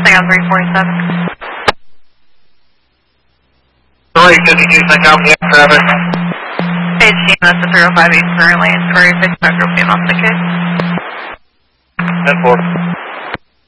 Landing on 347. 352, thank you, yeah, traffic. Hey, Gina, that's a 305 East Current Lane. Sorry, 6 Metro, being off the case. 10-4.